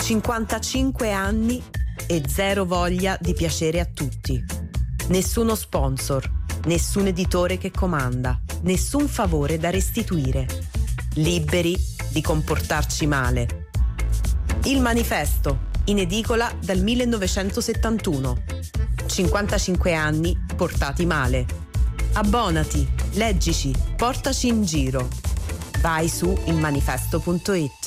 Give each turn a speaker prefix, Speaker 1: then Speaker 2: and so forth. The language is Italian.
Speaker 1: 55 anni e zero voglia di piacere a tutti. Nessuno sponsor, nessun editore che comanda, nessun favore da restituire. Liberi di comportarci male. Il Manifesto, in edicola dal 1971. 55 anni portati male. Abbonati, leggici, portaci in giro. Vai su ilmanifesto.it.